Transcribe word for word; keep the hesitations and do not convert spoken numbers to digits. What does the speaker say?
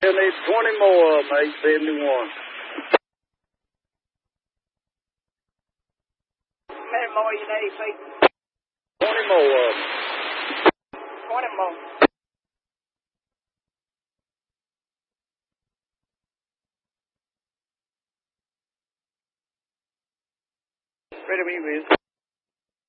I need twenty more of them, eight seventy-one. How many more you need, Pete? twenty more of them. twenty more. Ready when you is.